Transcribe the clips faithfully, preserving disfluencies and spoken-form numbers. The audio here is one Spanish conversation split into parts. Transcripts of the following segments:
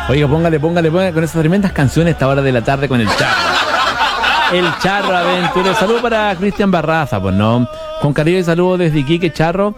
Oiga, póngale, póngale, póngale con esas tremendas canciones a esta hora de la tarde con el Charro. El Charro Aventurero. Saludos para Cristian Barraza, pues no. Con cariño y saludos desde Iquique, Charro.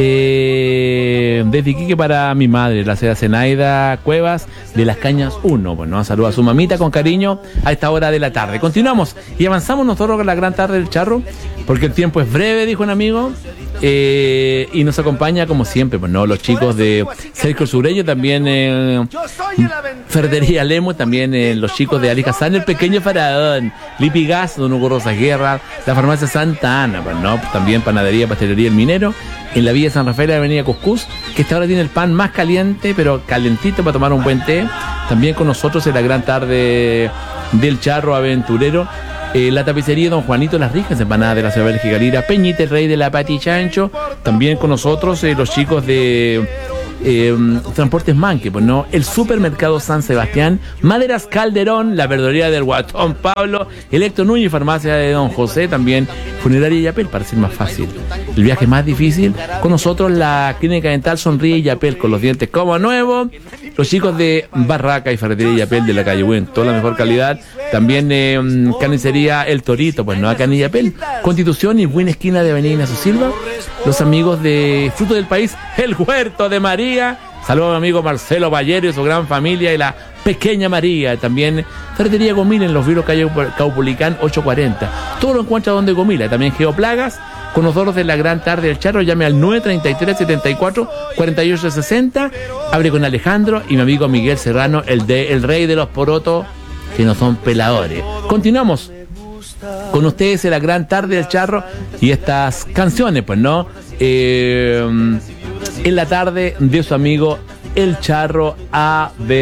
Eh, desde Iquique para mi madre, la señora Zenaida Cuevas, de Las Cañas uno. Pues no, saludos a su mamita con cariño a esta hora de la tarde. Continuamos y avanzamos nosotros con la gran tarde del Charro, porque el tiempo es breve, dijo un amigo. Eh, y nos acompaña como siempre, pues no, los chicos de Sergio Sureño, también eh, Ferretería Lemo, también eh, los chicos de Ali Hassan, el pequeño faraón, Lipi Gas, Don Hugo Rosas Guerra, la farmacia Santa Ana, pues no, también panadería, pastelería El Minero, en la Villa San Rafael, la avenida Cuscús, que esta hora tiene el pan más caliente, pero calentito para tomar un buen té. También con nosotros en la gran tarde del Charro Aventurero. Eh, la tapicería Don Juanito Las Ricas, empanadas de la ciudad Bélgica Lira, Peñita, el rey de la Pati Chancho. También con nosotros eh, los chicos de eh, Transportes Manque, pues no, el supermercado San Sebastián, Maderas Calderón, la verdulería del Guatón Pablo, Electro Núñez, farmacia de Don José, también funeraria Yapel, para ser más fácil. El viaje más difícil, con nosotros la clínica dental Sonríe Yapel, con los dientes como nuevos. Los chicos de Barraca y Ferretería Yapel de la calle Buen, toda la mejor calidad. También eh, carnicería El Torito, pues no, acá en Yapel. Constitución y buena esquina de Avenida Ignacio Silva. Los amigos de Fruto del País, El Huerto de María. Saludos a mi amigo Marcelo Ballero y su gran familia y la pequeña María. También Ferretería Gomila en los Vilos calle Caupolicán ochocientos cuarenta. Todo lo encuentra donde Gomila. También Geoplagas. Con nosotros de la gran tarde del Charro, llame al nueve treinta y tres, setenta y cuatro, cuarenta y ocho sesenta. Abre con Alejandro y mi amigo Miguel Serrano, el de el rey de los porotos, que no son peladores. Continuamos con ustedes en la gran tarde del Charro y estas canciones, pues no, eh, en la tarde de su amigo el Charro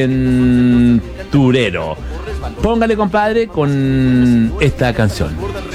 Aventurero. Póngale, compadre, con esta canción.